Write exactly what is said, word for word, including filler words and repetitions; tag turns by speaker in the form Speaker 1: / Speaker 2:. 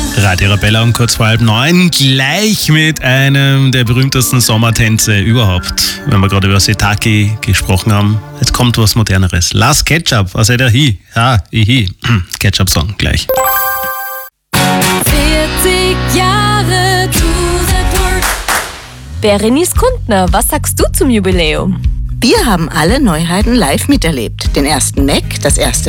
Speaker 1: Radio Arabella um kurz vor halb neun, gleich mit einem der berühmtesten Sommertänze überhaupt. Wenn wir gerade über Setaki gesprochen haben, jetzt kommt was Moderneres. Last Ketchup, was er hi? Ja, ihi. Ketchup-Song gleich.
Speaker 2: vierzig Jahre Tour de Tour. Berenice Kundner, was sagst du zum Jubiläum?
Speaker 3: Wir haben alle Neuheiten live miterlebt. Den ersten Mac, das erste